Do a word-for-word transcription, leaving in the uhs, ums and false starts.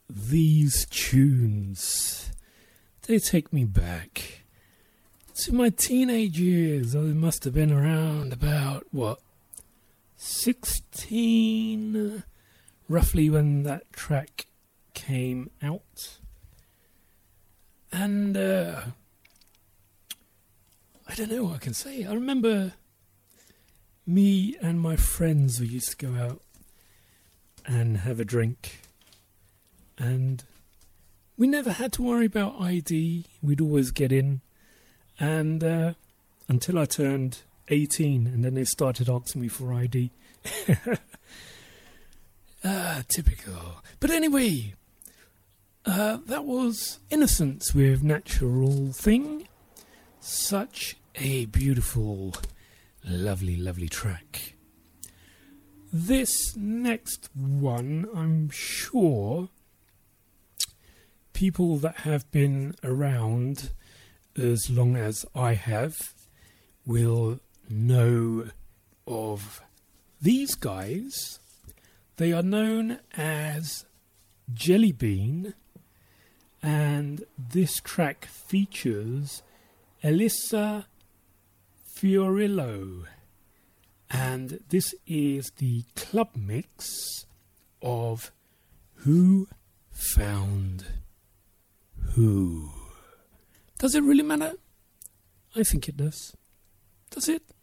These tunes, they take me back to my teenage years. I must have been around about, what, sixteen, roughly when that track came out. And, uh, I don't know what I can say. I remember me and my friends, we used to go out and have a drink. And we never had to worry about I D. We'd always get in. And uh, until I turned eighteen, and then they started asking me for I D. ah, typical. But anyway, uh, that was Innocence with Natural Thing. Such a beautiful, lovely, lovely track. This next one, I'm sure people that have been around as long as I have will know of these guys. They are known as Jelly Bean, and this track features Elisa Fiorillo, and this is the club mix of Who Found Who. Does it really matter? I think it does. Does it?